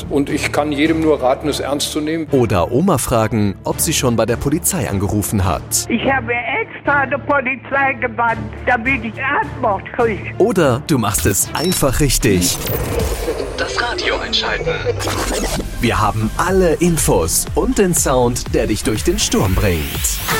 ist. Und ich kann jedem nur raten, es ernst zu nehmen. Oder Oma fragen, ob sie schon bei der Polizei angerufen hat. Ich habe extra eine Polizei gewandt, damit ich Antwort kriege. Oder du machst es einfach richtig. Das Radio einschalten. Wir haben alle Infos und den Sound, der dich durch den Sturm bringt.